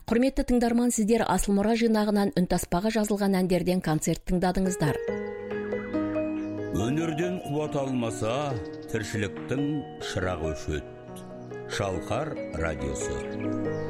Құрметті тыңдарман, сіздер Асыл мұра жинағынан үнтаспаға жазылған әндерден концерт тыңдадыңыздар. Өнерден қуат алмаса, тіршіліктің шырағы өшеді. Шалқар радиосы.